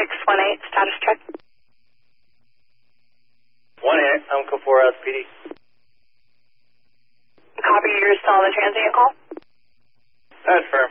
618, status check. 1-8, I'm code 4 SPD. Copy, you're still on the transient call? That's fair.